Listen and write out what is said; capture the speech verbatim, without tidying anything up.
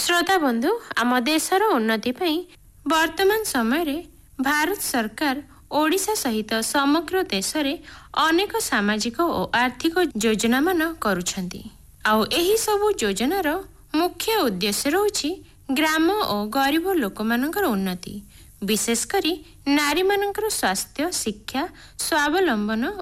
श्रोता बंधु आम देशर उन्नति पई वर्तमान समय भारत सरकार ओडिशा सहित समग्र देश रे अनेक सामाजिक और आर्थिक योजना मान करुछंती। आउ एही सबु योजनार मुख्य उद्देश्य रहउछि ग्राम और गरीब लोक मानकर उन्नति, विशेष करी नारी मानकर स्वास्थ्य, शिक्षा, स्वावलंबन